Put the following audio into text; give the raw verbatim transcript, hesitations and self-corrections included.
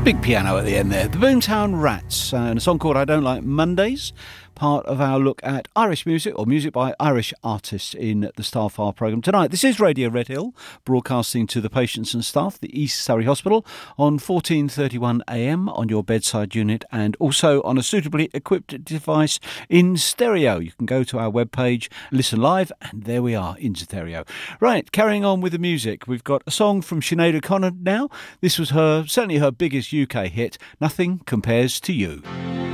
Big piano at the end there. The Boomtown Rats, uh, and a song called I Don't Like Mondays, part of our look at Irish music, or music by Irish artists in the Starfire programme tonight. This is Radio Red Hill, broadcasting to the patients and staff, the East Surrey Hospital, on fourteen thirty-one A M on your bedside unit, and also on a suitably equipped device in stereo. You can go to our webpage, listen live, and there we are, in stereo. Right, carrying on with the music, we've got a song from Sinead O'Connor now. This was her, certainly her biggest U K hit, Nothing Compares to You.